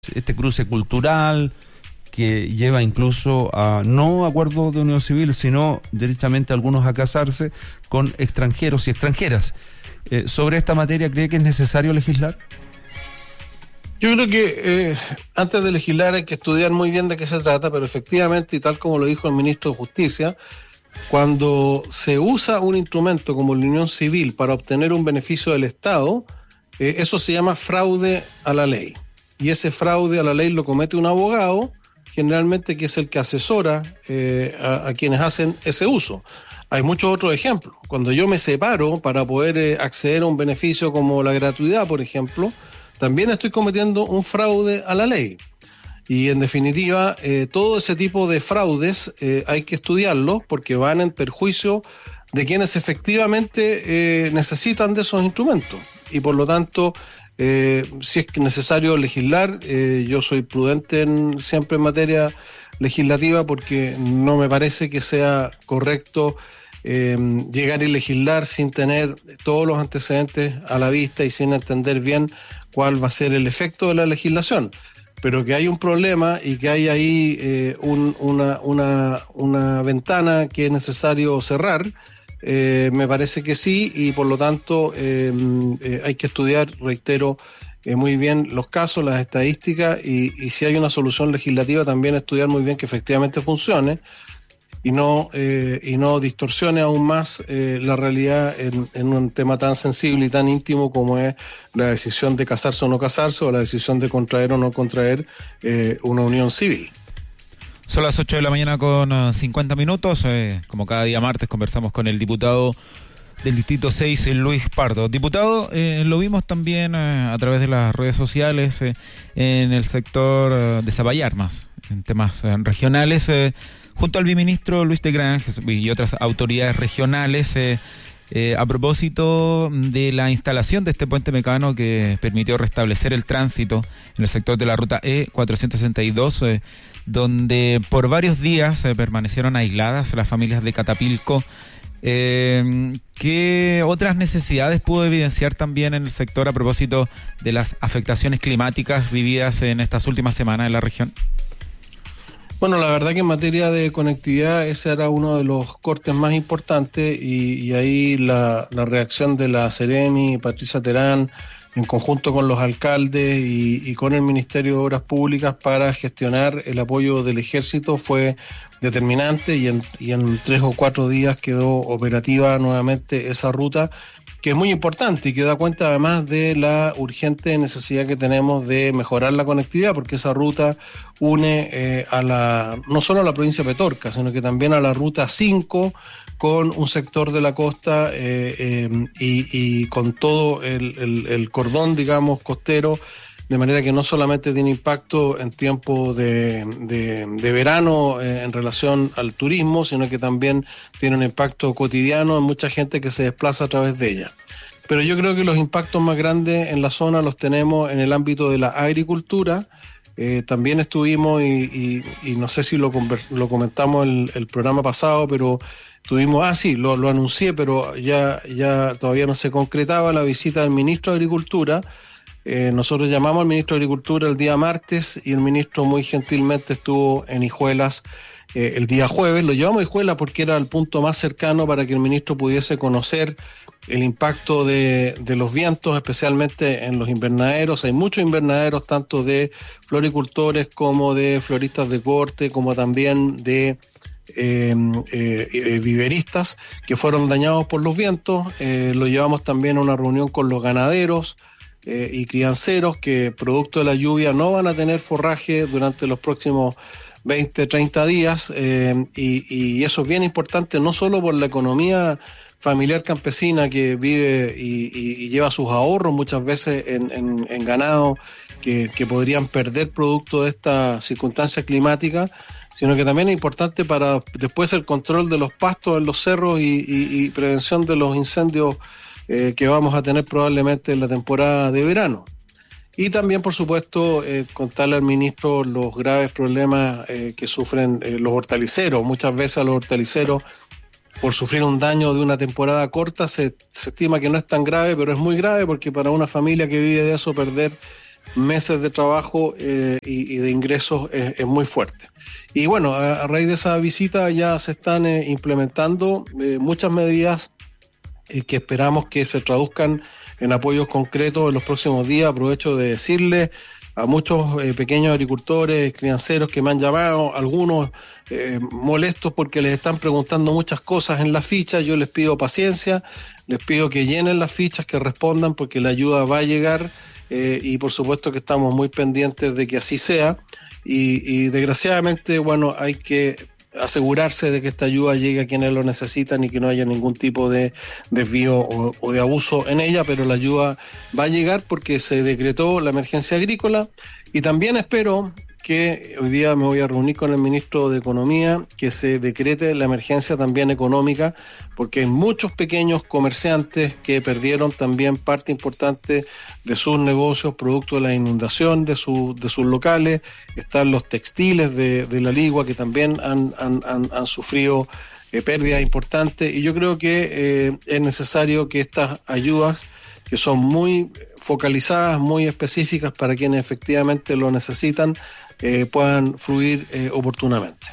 este cruce cultural que lleva incluso a no acuerdos de unión civil, sino derechamente algunos a casarse con extranjeros y extranjeras. ¿Sobre esta materia cree que es necesario legislar? Yo creo que antes de legislar hay que estudiar muy bien de qué se trata, pero efectivamente, y tal como lo dijo el ministro de Justicia, cuando se usa un instrumento como la unión civil para obtener un beneficio del Estado, eso se llama fraude a la ley. Y ese fraude a la ley lo comete un abogado, generalmente, que es el que asesora a quienes hacen ese uso. Hay muchos otros ejemplos. Cuando yo me separo para poder acceder a un beneficio como la gratuidad, por ejemplo, también estoy cometiendo un fraude a la ley. Y en definitiva, todo ese tipo de fraudes hay que estudiarlos porque van en perjuicio de quienes efectivamente necesitan de esos instrumentos. Y por lo tanto, si es necesario legislar, yo soy prudente siempre en materia legislativa porque no me parece que sea correcto llegar y legislar sin tener todos los antecedentes a la vista y sin entender bien cuál va a ser el efecto de la legislación. Pero que hay un problema y que hay ahí una ventana que es necesario cerrar, me parece que sí, y por lo tanto hay que estudiar, reitero, muy bien los casos, las estadísticas, y si hay una solución legislativa también estudiar muy bien que efectivamente funcione y no distorsione aún más la realidad en un tema tan sensible y tan íntimo como es la decisión de casarse o no casarse, o la decisión de contraer o no contraer una unión civil. Son las 8 de la mañana con 50 minutos. Como cada día martes conversamos con el diputado del Distrito 6, Luis Pardo. Diputado, lo vimos también a través de las redes sociales en el sector de Sabayarmas, en temas regionales, junto al viceministro Luis de Grange y otras autoridades regionales, a propósito de la instalación de este puente mecano que permitió restablecer el tránsito en el sector de la ruta E462, donde por varios días permanecieron aisladas las familias de Catapilco. ¿Qué otras necesidades pudo evidenciar también en el sector a propósito de las afectaciones climáticas vividas en estas últimas semanas en la región? Bueno, la verdad que en materia de conectividad ese era uno de los cortes más importantes y ahí la reacción de la Seremi, Patricia Terán, en conjunto con los alcaldes y con el Ministerio de Obras Públicas para gestionar el apoyo del Ejército fue determinante y en 3 o 4 días quedó operativa nuevamente esa ruta, que es muy importante y que da cuenta además de la urgente necesidad que tenemos de mejorar la conectividad, porque esa ruta une no solo a la provincia de Petorca, sino que también a la ruta 5 con un sector de la costa y con todo el cordón, digamos, costero, de manera que no solamente tiene impacto en tiempo de verano en relación al turismo, sino que también tiene un impacto cotidiano en mucha gente que se desplaza a través de ella. Pero yo creo que los impactos más grandes en la zona los tenemos en el ámbito de la agricultura. También estuvimos, y no sé si lo comentamos el programa pasado, pero tuvimos, lo anuncié, pero ya todavía no se concretaba la visita del ministro de Agricultura. Nosotros llamamos al ministro de Agricultura el día martes y el ministro muy gentilmente estuvo en Hijuelas el día jueves. Lo llevamos a Hijuelas porque era el punto más cercano para que el ministro pudiese conocer el impacto de los vientos, especialmente en los invernaderos. Hay muchos invernaderos, tanto de floricultores como de floristas de corte, como también de viveristas que fueron dañados por los vientos. Lo llevamos también a una reunión con los ganaderos y crianceros que producto de la lluvia no van a tener forraje durante los próximos 20, 30 días y eso es bien importante, no solo por la economía familiar campesina que vive y lleva sus ahorros muchas veces en ganado que podrían perder producto de esta circunstancia climática, sino que también es importante para después el control de los pastos en los cerros y prevención de los incendios que vamos a tener probablemente en la temporada de verano. Y también, por supuesto, contarle al ministro los graves problemas que sufren los hortaliceros. Muchas veces a los hortaliceros, por sufrir un daño de una temporada corta, se estima que no es tan grave, pero es muy grave porque para una familia que vive de eso perder meses de trabajo y de ingresos es muy fuerte. Y bueno, a raíz de esa visita ya se están implementando muchas medidas que esperamos que se traduzcan en apoyos concretos en los próximos días. Aprovecho de decirles a muchos pequeños agricultores, crianceros que me han llamado, algunos molestos porque les están preguntando muchas cosas en las fichas. Yo les pido paciencia, les pido que llenen las fichas, que respondan, porque la ayuda va a llegar y por supuesto que estamos muy pendientes de que así sea. Y desgraciadamente, bueno, hay que asegurarse de que esta ayuda llegue a quienes lo necesitan y que no haya ningún tipo de desvío o de abuso en ella, pero la ayuda va a llegar porque se decretó la emergencia agrícola. Y también espero que hoy día me voy a reunir con el ministro de Economía, que se decrete la emergencia también económica, porque hay muchos pequeños comerciantes que perdieron también parte importante de sus negocios producto de la inundación de sus locales. Están los textiles de la Ligua, que también han sufrido pérdidas importantes, y yo creo que es necesario que estas ayudas, que son muy focalizadas, muy específicas para quienes efectivamente lo necesitan, puedan fluir oportunamente.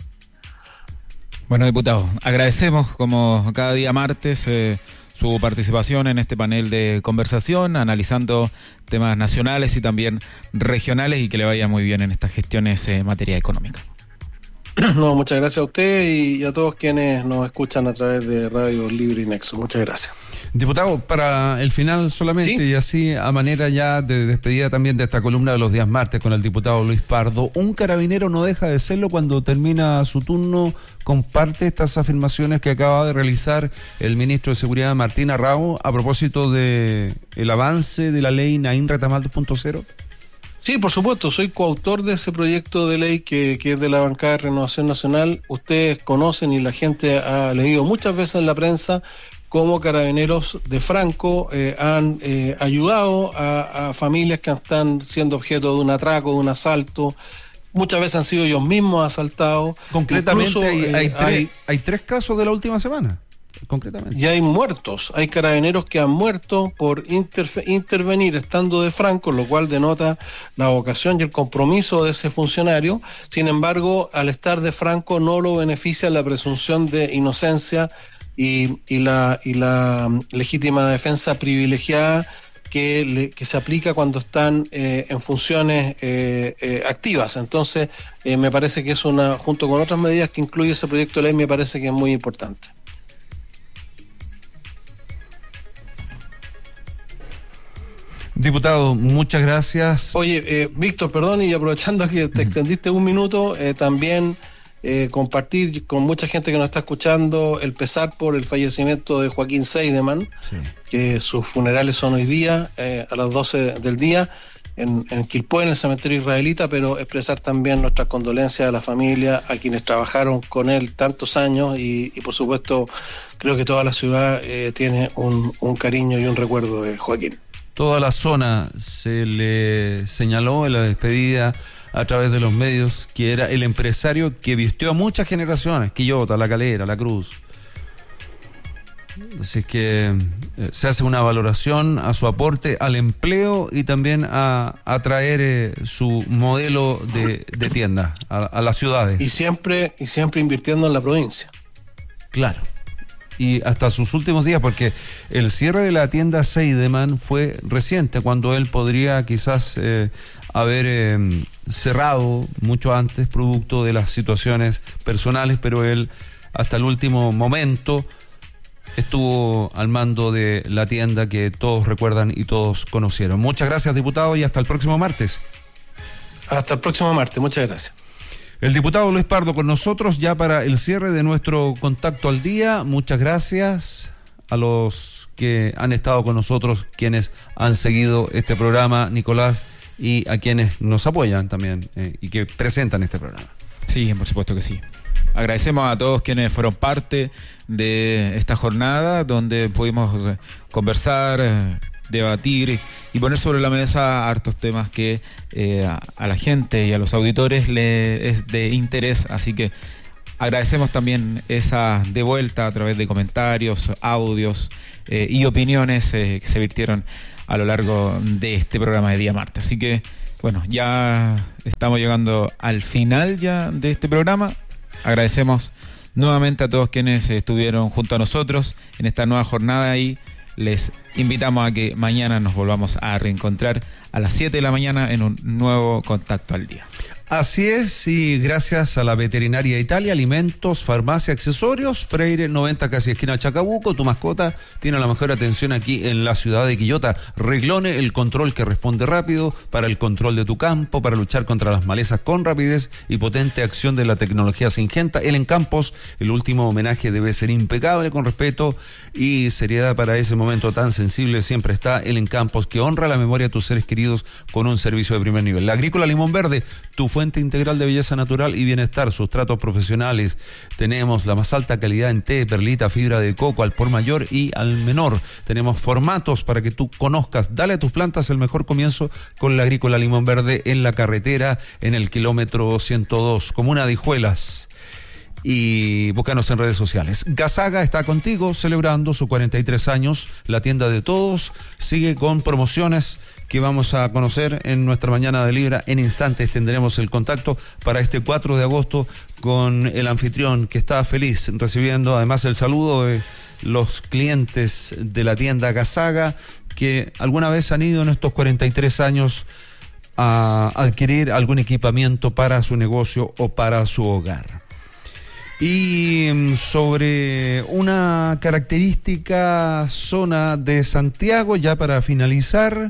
Bueno, diputado, agradecemos como cada día martes su participación en este panel de conversación, analizando temas nacionales y también regionales, y que le vaya muy bien en estas gestiones en materia económica. No, muchas gracias a usted y a todos quienes nos escuchan a través de Radio Libre y Nexo. Muchas gracias. Diputado, para el final solamente, ¿sí? Y así a manera ya de despedida también de esta columna de los días martes con el diputado Luis Pardo, un carabinero no deja de serlo cuando termina su turno. ¿Comparte estas afirmaciones que acaba de realizar el ministro de Seguridad Martín Arrau a propósito de el avance de la ley Naín Retamal 2.0? Sí, por supuesto, soy coautor de ese proyecto de ley que es de la bancada de Renovación Nacional. Ustedes conocen y la gente ha leído muchas veces en la prensa cómo carabineros de Franco han ayudado a familias que están siendo objeto de un atraco, de un asalto. Muchas veces han sido ellos mismos asaltados. Concretamente, incluso, hay 3 casos de la última semana. Concretamente. Y hay muertos, hay carabineros que han muerto por intervenir estando de Franco, lo cual denota la vocación y el compromiso de ese funcionario. Sin embargo, al estar de Franco no lo beneficia la presunción de inocencia y la legítima defensa privilegiada que se aplica cuando están en funciones activas. Entonces, me parece que es junto con otras medidas que incluye ese proyecto de ley, me parece que es muy importante. Diputado, muchas gracias. Oye, Víctor, perdón, y aprovechando que te extendiste un minuto, también compartir con mucha gente que nos está escuchando el pesar por el fallecimiento de Joaquín Seidemann, sí, que sus funerales son hoy día a las 12 del día en Quilpué, en el cementerio israelita, pero expresar también nuestras condolencias a la familia, a quienes trabajaron con él tantos años y por supuesto creo que toda la ciudad tiene un cariño y un recuerdo de Joaquín. Toda la zona se le señaló en la despedida a través de los medios que era el empresario que vistió a muchas generaciones, Quillota, La Calera, La Cruz. Así que se hace una valoración a su aporte al empleo y también a traer su modelo de tienda a las ciudades. Y siempre invirtiendo en la provincia. Claro. Y hasta sus últimos días, porque el cierre de la tienda Seidemann fue reciente, cuando él podría quizás haber cerrado mucho antes, producto de las situaciones personales, pero él hasta el último momento estuvo al mando de la tienda que todos recuerdan y todos conocieron. Muchas gracias, diputado, y hasta el próximo martes. Hasta el próximo martes, muchas gracias. El diputado Luis Pardo con nosotros ya para el cierre de nuestro Contacto al Día. Muchas gracias a los que han estado con nosotros, quienes han seguido este programa, Nicolás, y a quienes nos apoyan también y que presentan este programa. Sí, por supuesto que sí. Agradecemos a todos quienes fueron parte de esta jornada donde pudimos conversar, debatir y poner sobre la mesa hartos temas que a la gente y a los auditores le es de interés, así que agradecemos también esa devuelta a través de comentarios, audios y opiniones que se virtieron a lo largo de este programa de día martes. Así que, bueno, ya estamos llegando al final ya de este programa. Agradecemos nuevamente a todos quienes estuvieron junto a nosotros en esta nueva jornada y les invitamos a que mañana nos volvamos a reencontrar a las 7 de la mañana en un nuevo Contacto al Día. Así es, y gracias a la Veterinaria Italia, alimentos, farmacia, accesorios, Freire 90, casi esquina Chacabuco, tu mascota tiene la mejor atención aquí en la ciudad de Quillota. Reglone, el control que responde rápido para el control de tu campo, para luchar contra las malezas con rapidez y potente acción de la tecnología Syngenta. El Encampos, el último homenaje debe ser impecable, con respeto y seriedad para ese momento tan sensible. Siempre está el Encampos, que honra la memoria de tus seres queridos con un servicio de primer nivel. La Agrícola Limón Verde, tu fuente integral de belleza natural y bienestar, sustratos profesionales. Tenemos la más alta calidad en té, perlita, fibra de coco al por mayor y al menor. Tenemos formatos para que tú conozcas. Dale a tus plantas el mejor comienzo con la Agrícola Limón Verde en la carretera, en el kilómetro 102, comuna de Hijuelas. Y búscanos en redes sociales. Gasaga está contigo celebrando sus 43 años. La tienda de todos sigue con promociones que vamos a conocer en nuestra mañana de Libra. En instantes tendremos el contacto para este 4 de agosto con el anfitrión, que está feliz recibiendo además el saludo de los clientes de la tienda Gasaga, que alguna vez han ido en estos 43 años a adquirir algún equipamiento para su negocio o para su hogar. Y sobre una característica zona de Santiago, ya para finalizar,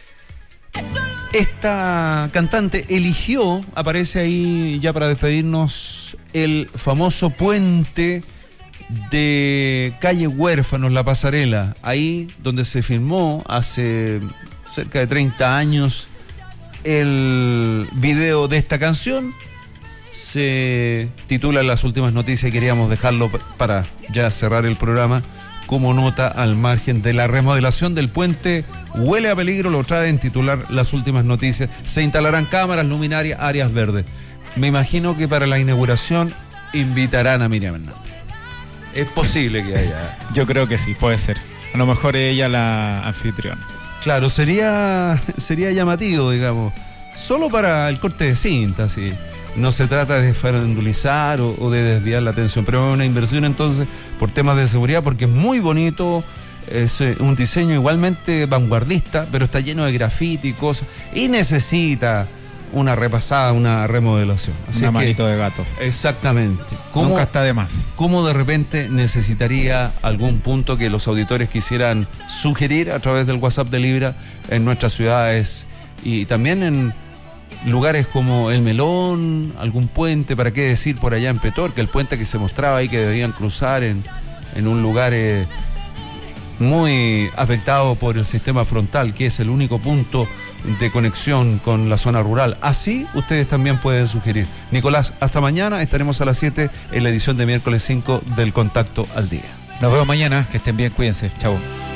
esta cantante eligió, aparece ahí ya para despedirnos, el famoso puente de calle Huérfanos, La Pasarela, ahí donde se filmó hace cerca de 30 años el video de esta canción. Se titula Las últimas noticias y queríamos dejarlo para ya cerrar el programa como nota al margen de la remodelación del puente. Huele a peligro, lo trae en titular Las últimas noticias. Se instalarán cámaras, luminarias, áreas verdes. Me imagino que para la inauguración invitarán a Miriam Hernández. Es posible que haya. Yo creo que sí, puede ser. A lo mejor ella la anfitriona. Claro, sería llamativo, digamos. Solo para el corte de cinta, sí. No se trata de farandulizar o de desviar la atención, pero es una inversión entonces por temas de seguridad, porque es muy bonito, es un diseño igualmente vanguardista, pero está lleno de grafiti y cosas, y necesita una repasada, una remodelación. Así una manito de gato. Exactamente. Nunca está de más. ¿Cómo de repente necesitaría algún punto que los auditores quisieran sugerir a través del WhatsApp de Libra en nuestras ciudades y también en lugares como El Melón, algún puente, para qué decir por allá en Petorca, el puente que se mostraba ahí que debían cruzar en un lugar muy afectado por el sistema frontal, que es el único punto de conexión con la zona rural? Así ustedes también pueden sugerir. Nicolás, hasta mañana, estaremos a las 7 en la edición de miércoles 5 del Contacto al Día. Nos vemos mañana, que estén bien, cuídense, chao.